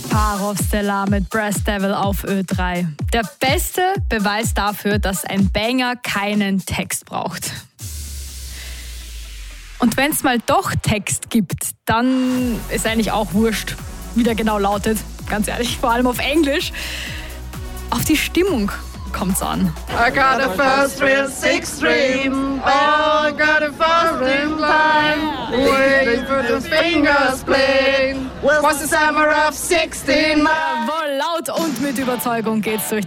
Parov Stellar mit Brass Devil auf Ö3. Der beste Beweis dafür, dass ein Banger keinen Text braucht. Und wenn es mal doch Text gibt, dann ist eigentlich auch wurscht, wie der genau lautet. Ganz ehrlich, vor allem auf Englisch. Auf die Stimmung kommt's an. I got a first real six stream. Oh, I got a first real time. Waiting for the fingers playing. Was the summer of 16? Jawohl, laut und mit Überzeugung geht's durch